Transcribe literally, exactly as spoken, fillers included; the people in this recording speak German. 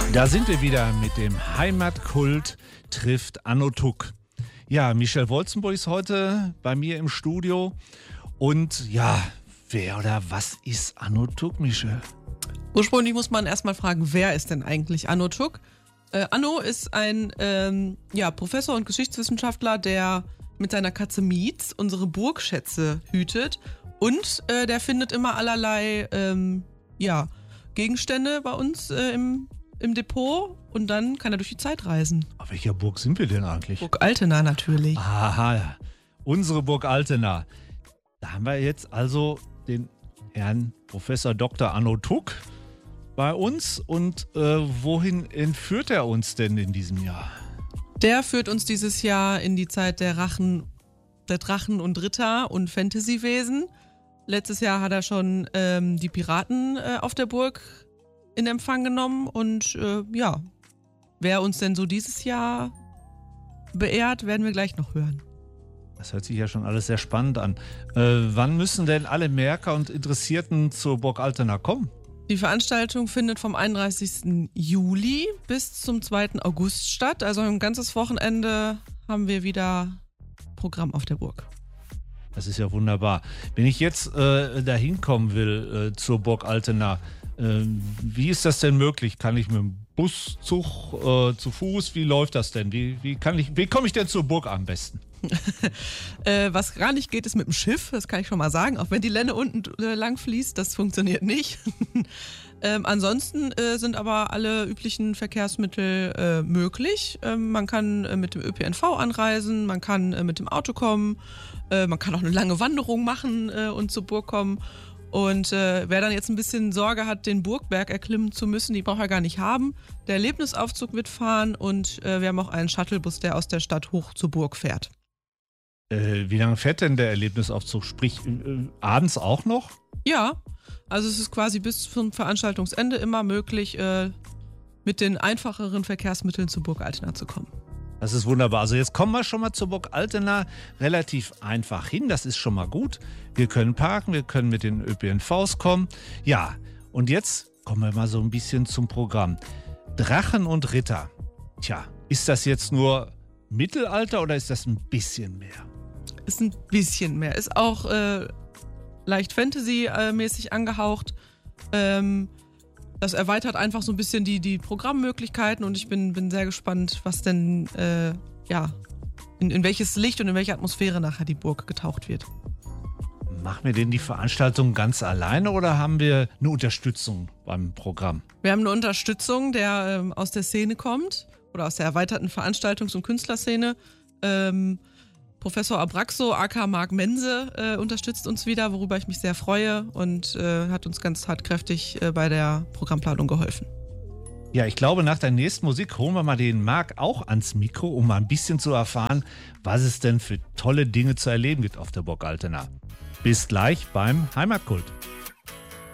Da sind wir wieder mit dem Heimatkult trifft Anno Tuck. Ja, Michelle Wolzenburg ist heute bei mir im Studio. Und ja, wer oder was ist Anno Tuck, Michelle? Ursprünglich muss man erstmal fragen, wer ist denn eigentlich Anno Tuck? Äh, Anno ist ein ähm, ja, Professor und Geschichtswissenschaftler, der mit seiner Katze Mietz unsere Burgschätze hütet. Und äh, der findet immer allerlei ähm, ja, Gegenstände bei uns äh, im, im Depot. Und dann kann er durch die Zeit reisen. Auf welcher Burg sind wir denn eigentlich? Burg Altena natürlich. Aha, unsere Burg Altena. Da haben wir jetzt also den Herrn Professor Doktor Anno Tuck bei uns. Und äh, wohin entführt er uns denn in diesem Jahr? Der führt uns dieses Jahr in die Zeit der Rachen, der Drachen und Ritter und Fantasywesen. Letztes Jahr hat er schon ähm, die Piraten äh, auf der Burg in Empfang genommen. Und äh, ja, wer uns denn so dieses Jahr beehrt, werden wir gleich noch hören. Das hört sich ja schon alles sehr spannend an. Äh, wann müssen denn alle Merker und Interessierten zur Burg Altena kommen? Die Veranstaltung findet vom einunddreißigsten Juli bis zum zweiten August statt. Also ein ganzes Wochenende haben wir wieder Programm auf der Burg. Das ist ja wunderbar. Wenn ich jetzt äh, da hinkommen will äh, zur Burg Altena, äh, wie ist das denn möglich? Kann ich mit dem Bus, Zug, äh, zu Fuß, wie läuft das denn? Wie, wie, kann ich, wie komme ich denn zur Burg am besten? äh, was gar nicht geht, ist mit dem Schiff, das kann ich schon mal sagen. Auch wenn die Lenne unten äh, lang fließt, das funktioniert nicht. ähm, ansonsten äh, sind aber alle üblichen Verkehrsmittel äh, möglich. Ähm, man kann äh, mit dem Ö P N V anreisen, man kann äh, mit dem Auto kommen, äh, man kann auch eine lange Wanderung machen äh, und zur Burg kommen. Und äh, wer dann jetzt ein bisschen Sorge hat, den Burgberg erklimmen zu müssen, die braucht er gar nicht haben. Der Erlebnisaufzug wird fahren und äh, wir haben auch einen Shuttlebus, der aus der Stadt hoch zur Burg fährt. Äh, wie lange fährt denn der Erlebnisaufzug? Sprich, äh, abends auch noch? Ja, also es ist quasi bis zum Veranstaltungsende immer möglich, äh, mit den einfacheren Verkehrsmitteln zur Burg Altena zu kommen. Das ist wunderbar. Also jetzt kommen wir schon mal zur Burg Altena relativ einfach hin. Das ist schon mal gut. Wir können parken, wir können mit den Ö P N Vs kommen. Ja, und jetzt kommen wir mal so ein bisschen zum Programm. Drachen und Ritter. Tja, ist das jetzt nur Mittelalter oder ist das ein bisschen mehr? Ist ein bisschen mehr. Ist auch äh, leicht Fantasy-mäßig angehaucht. Ähm, das erweitert einfach so ein bisschen die, die Programmmöglichkeiten und ich bin, bin sehr gespannt, was denn, äh, ja, in, in welches Licht und in welche Atmosphäre nachher die Burg getaucht wird. Machen wir denn die Veranstaltung ganz alleine oder haben wir eine Unterstützung beim Programm? Wir haben eine Unterstützung, der ähm, aus der Szene kommt oder aus der erweiterten Veranstaltungs- und Künstlerszene. Ähm, Professor Abraxo, aka Marc Mense, äh, unterstützt uns wieder, worüber ich mich sehr freue und äh, hat uns ganz tatkräftig äh, bei der Programmplanung geholfen. Ja, ich glaube, nach der nächsten Musik holen wir mal den Marc auch ans Mikro, um mal ein bisschen zu erfahren, was es denn für tolle Dinge zu erleben gibt auf der Burg Altena. Bis gleich beim Heimatkult.